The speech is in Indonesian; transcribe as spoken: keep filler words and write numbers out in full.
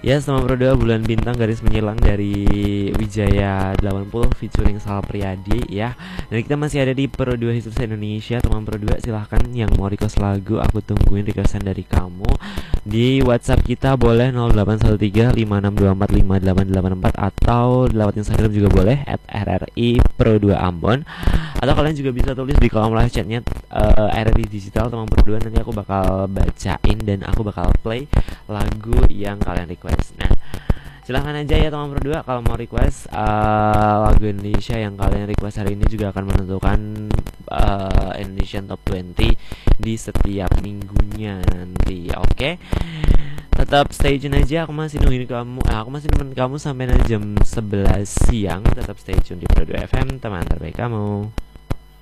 Ya, Teman Pro dua Bulan Bintang garis menyilang dari Wijaya delapan puluh featuring Sal Priadi ya. Dan kita masih ada di Pro dua Hits Indonesia. Teman Pro dua silahkan yang mau request lagu, aku tungguin requestan dari kamu. Di WhatsApp kita boleh nol delapan satu tiga lima enam dua empat lima delapan delapan empat, atau lewat Instagram juga boleh at r r i pro dua ambon. Atau kalian juga bisa tulis di kolom live chatnya uh, R R I Digital Teman Pro dua. Nanti aku bakal bacain dan aku bakal play lagu yang kalian request. Nah, silahkan aja ya Teman Pro dua kalau mau request uh, lagu Indonesia yang kalian request hari ini juga akan menentukan uh, Indonesian Top dua puluh di setiap minggunya nanti. Oke, okay? Tetap stay tune aja, aku masih nungguin kamu, eh, aku masih nemenin kamu sampai jam sebelas siang. Tetap stay tune di Pro dua F M, teman terbaik kamu.